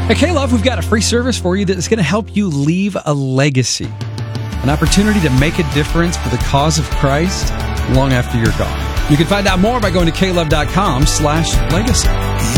At K-Love, we've got a free service for you that's going to help you leave a legacy. An opportunity to make a difference for the cause of Christ long after you're gone. You can find out more by going to klove.com/legacy.